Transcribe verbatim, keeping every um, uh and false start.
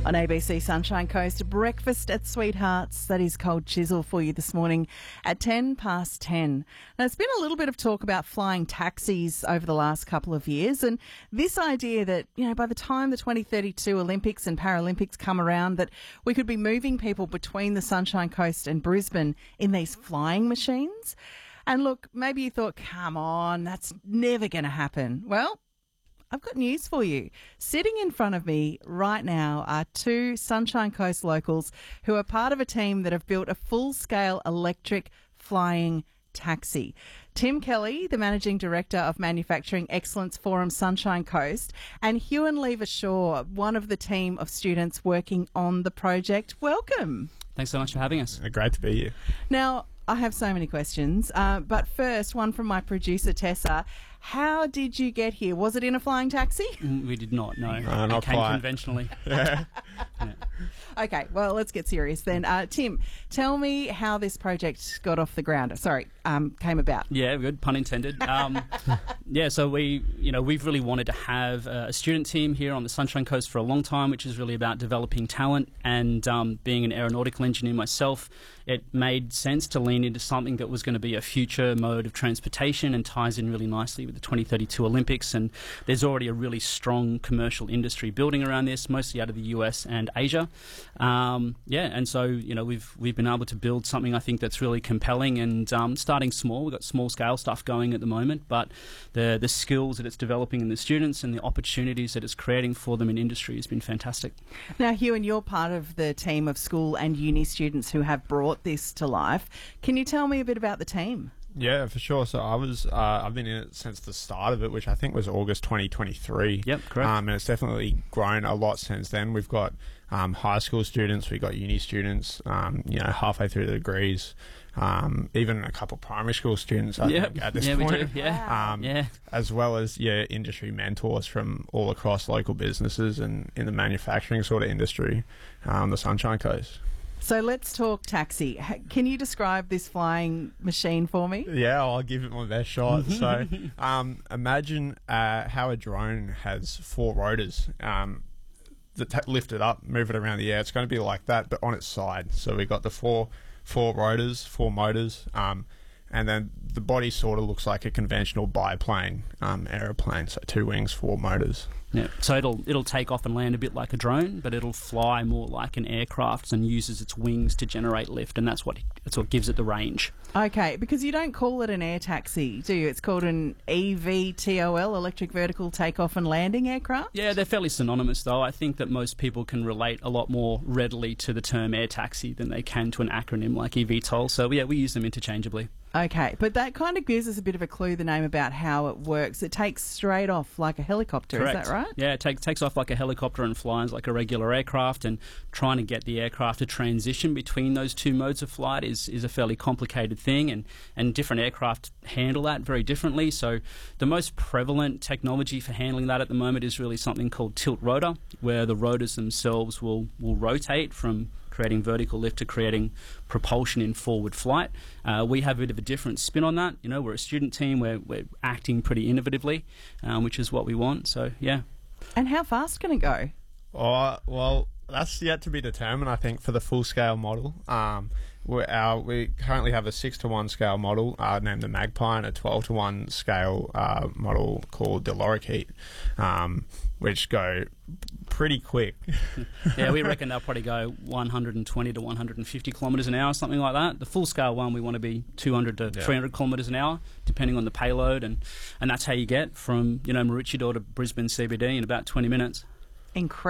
On A B C Sunshine Coast, breakfast at Sweethearts. That is Cold Chisel for you this morning at ten past ten. Now, there's been a little bit of talk about flying taxis over the last couple of years, and this idea that, you know, by the time the twenty thirty-two Olympics and Paralympics come around, that we could be moving people between the Sunshine Coast and Brisbane in these flying machines. And look, maybe you thought, come on, that's never going to happen. Well, I've got news for you. Sitting in front of me right now are two Sunshine Coast locals who are part of a team that have built a full-scale electric flying taxi. Tim Kelly, the Managing Director of Manufacturing Excellence Forum Sunshine Coast, and Hewan Lever-Shaw, one of the team of students working on the project. Welcome. Thanks so much for having us. Great to be here. Now, I have so many questions, uh, but first, one from my producer, Tessa. How did you get here? Was it in a flying taxi? Mm, We did not, no. No, not it came quite. conventionally. Yeah. Yeah. Okay, well, let's get serious then. Uh, Tim, tell me how this project got off the ground. Sorry, um, came about. Yeah, good, pun intended. Um, yeah, so we, you know, we've really wanted to have a student team here on the Sunshine Coast for a long time, which is really about developing talent. And um, being an aeronautical engineer myself, it made sense to lean into something that was going to be a future mode of transportation and ties in really nicely with the twenty thirty-two Olympics. And there's already a really strong commercial industry building around this, mostly out of the U S and Asia. Um, yeah, and so, you know, we've we've been able to build something I think that's really compelling and um, starting small. We've got small scale stuff going at the moment, but the the skills that it's developing in the students and the opportunities that it's creating for them in industry has been fantastic. Now, Hewan, you're part of the team of school and uni students who have brought this to life. Can you tell me a bit about the team? Yeah, for sure. So I was, uh, I've been in it since the start of it, which I think was August twenty twenty-three. Yep, correct. Um, and it's definitely grown a lot since then. We've got um, high school students, we've got uni students, um, you know, halfway through the degrees, um, even a couple primary school students, I Yep. think, at this Yeah, we point. do. Yeah. Um, Yeah. As well as, yeah, industry mentors from all across local businesses and in the manufacturing sort of industry, um, the Sunshine Coast. So let's talk taxi. H- Can you describe this flying machine for me? Yeah, I'll give it my best shot. So, um, imagine uh, how a drone has four rotors um, that t- lift it up, move it around the air. It's going to be like that, but on its side. So we got the four four rotors, four motors, um, and then the body sort of looks like a conventional biplane um, aeroplane. So two wings, four motors. Yeah, so it'll it'll take off and land a bit like a drone, but it'll fly more like an aircraft and uses its wings to generate lift, and that's what that's what gives it the range. Okay, because you don't call it an air taxi, do you? It's called an E V T O L, Electric Vertical Takeoff and Landing Aircraft? Yeah, they're fairly synonymous, though. I think that most people can relate a lot more readily to the term air taxi than they can to an acronym like E V T O L. So yeah, we use them interchangeably. Okay, but that kind of gives us a bit of a clue, the name, about how it works. It takes straight off like a helicopter, Correct. is that right? Yeah, it take, takes off like a helicopter and flies like a regular aircraft, and trying to get the aircraft to transition between those two modes of flight is, is a fairly complicated thing, and, and different aircraft handle that very differently. So the most prevalent technology for handling that at the moment is really something called tilt rotor, where the rotors themselves will, will rotate from creating vertical lift to creating propulsion in forward flight. Uh, we have a bit of a different spin on that. You know, we're a student team, we're, we're acting pretty innovatively, um, which is what we want. So, yeah. And how fast can it go? Oh, well, that's yet to be determined, I think, for the full-scale model. Um, we're, our, we currently have a six to one scale model uh, named the Magpie, and a twelve to one scale uh, model called the Lorikeet, um, which go pretty quick. Yeah, we reckon they'll probably go one hundred twenty to one hundred fifty kilometres an hour, something like that. The full-scale one, we want to be two hundred to Yeah. three hundred kilometres an hour, depending on the payload, and, and that's how you get from, you know, Maroochydore to Brisbane C B D in about twenty minutes. Incredible.